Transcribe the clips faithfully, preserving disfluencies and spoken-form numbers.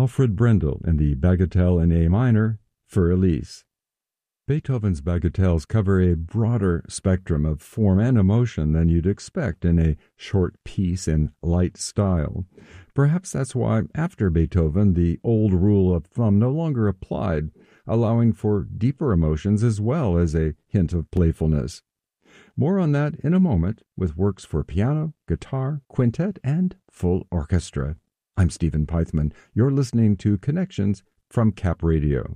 Alfred Brendel in the Bagatelle in A minor, Für Elise. Beethoven's bagatelles cover a broader spectrum of form and emotion than you'd expect in a short piece in light style. Perhaps that's why, after Beethoven, the old rule of thumb no longer applied, allowing for deeper emotions as well as a hint of playfulness. More on that in a moment with works for piano, guitar, quintet, and full orchestra. I'm Stephen Pythman. You're listening to Connections from Cap Radio.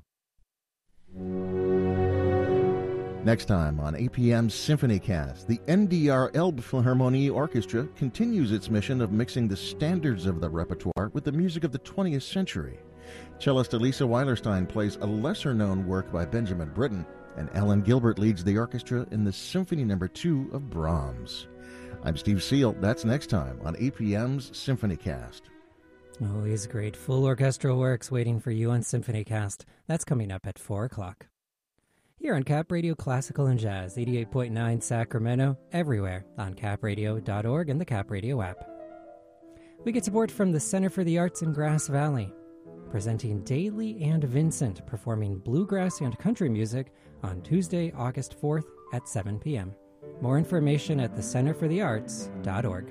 Next time on A P M's SymphonyCast, the N D R Elbphilharmonie Orchestra continues its mission of mixing the standards of the repertoire with the music of the twentieth century. Cellist Elisa Weilerstein plays a lesser-known work by Benjamin Britten, and Alan Gilbert leads the orchestra in the Symphony Number Two of Brahms. I'm Steve Seal. That's next time on A P M's SymphonyCast. Always great full orchestral works waiting for you on SymphonyCast. That's coming up at four o'clock. Here on Cap Radio Classical and Jazz, eighty-eight point nine Sacramento, everywhere on cap radio dot org and the Cap Radio app. We get support from the Center for the Arts in Grass Valley, presenting Daly and Vincent performing bluegrass and country music on Tuesday, August fourth at seven p.m. More information at the center for the arts dot org.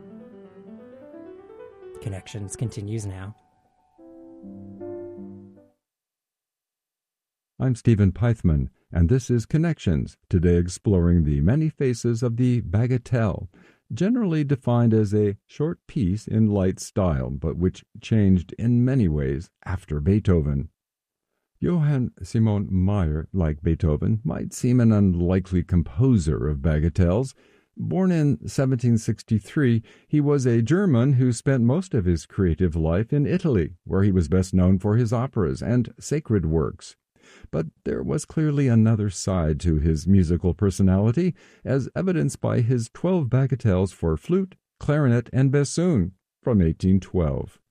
Connections continues now. I'm Stephen Pythman, and this is Connections, today exploring the many faces of the bagatelle, generally defined as a short piece in light style, but which changed in many ways after Beethoven. Johann Simon Mayr, like Beethoven, might seem an unlikely composer of bagatelles. Born in seventeen sixty-three, he was a German who spent most of his creative life in Italy, where he was best known for his operas and sacred works. But there was clearly another side to his musical personality, as evidenced by his twelve bagatelles for flute, clarinet, and bassoon from eighteen twelve.